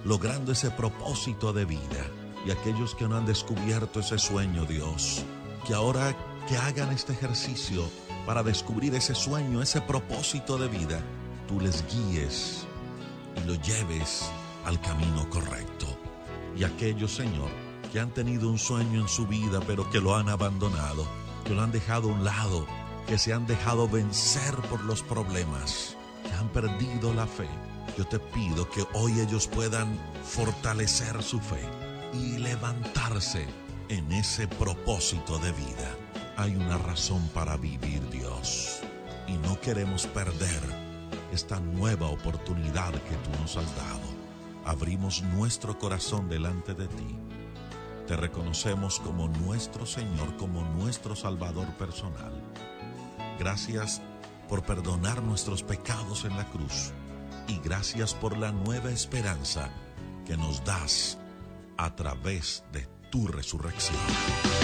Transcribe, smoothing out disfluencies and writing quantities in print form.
logrando ese propósito de vida. Y aquellos que no han descubierto ese sueño, Dios, que ahora que hagan este ejercicio para descubrir ese sueño, ese propósito de vida, tú les guíes y lo lleves al camino correcto. Y aquellos, Señor, que han tenido un sueño en su vida, pero que lo han abandonado, que lo han dejado a un lado, que se han dejado vencer por los problemas, que han perdido la fe, yo te pido que hoy ellos puedan fortalecer su fe y levantarse en ese propósito de vida. Hay una razón para vivir, Dios, y no queremos perder esta nueva oportunidad que tú nos has dado. Abrimos nuestro corazón delante de ti. Te reconocemos como nuestro Señor, como nuestro Salvador personal. Gracias por perdonar nuestros pecados en la cruz y gracias por la nueva esperanza que nos das a través de tu resurrección.